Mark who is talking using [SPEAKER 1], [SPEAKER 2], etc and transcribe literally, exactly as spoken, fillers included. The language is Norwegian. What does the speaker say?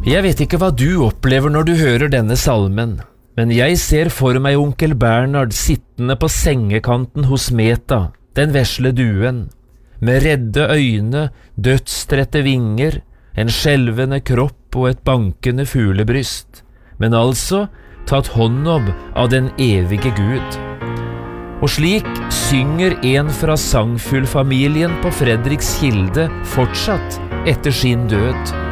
[SPEAKER 1] Jeg vet ikke hva du opplever når du hører denne salmen, men jeg ser for meg onkel Bernhard sittende på sengekanten hos Meta, den vesle duen, med redde øyne, dødstrette vinger, en skjelvende kropp og et bankende fuglebryst, men altså tatt hånd om av den evige Gud. Og slik synger en fra sangfuglfamilien på Fredrikskilde fortsatt etter sin død.